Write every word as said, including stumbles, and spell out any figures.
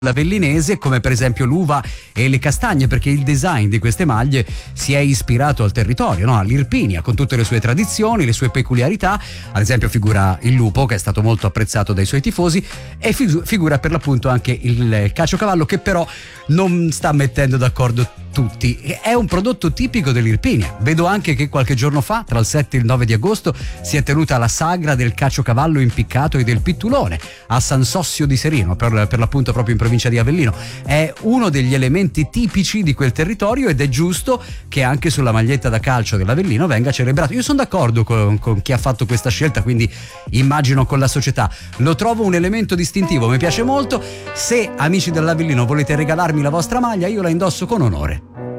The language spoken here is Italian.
Avellinese, come per esempio l'uva e le castagne, perché il design di queste maglie si è ispirato al territorio, no? All'Irpinia, con tutte le sue tradizioni, le sue peculiarità. Ad esempio figura il lupo, che è stato molto apprezzato dai suoi tifosi, e figura per l'appunto anche il caciocavallo, che però non sta mettendo d'accordo tutti. È un prodotto tipico dell'Irpinia. Vedo anche che qualche giorno fa, tra il sette e il nove di agosto, si è tenuta la sagra del caciocavallo impiccato e del pittulone a San Sossio di Serino, per, per l'appunto proprio in provincia di Avellino. È uno degli elementi tipici di quel territorio ed è giusto che anche sulla maglietta da calcio dell'Avellino venga celebrato. Io sono d'accordo con, con chi ha fatto questa scelta, quindi immagino con la società. Lo trovo un elemento distintivo, mi piace molto. Se amici dell'Avellino volete regalarmi la vostra maglia, io la indosso con onore.